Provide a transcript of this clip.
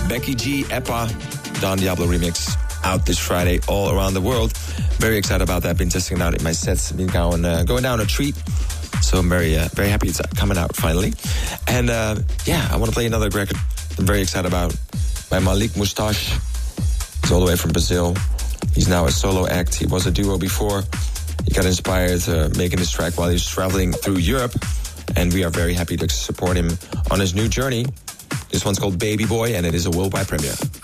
Becky G, Eppa, Don Diablo remix out this Friday all around the world. Very excited about that. Been testing it out in my sets. Been going down a treat. So I'm very happy it's coming out finally. And I want to play another record I'm very excited about by Malik Mustache. He's all the way from Brazil. He's now a solo act. He was a duo before. He got inspired making this track while he was traveling through Europe. And we are very happy to support him on his new journey. This one's called Baby Boy, and it is a worldwide premiere.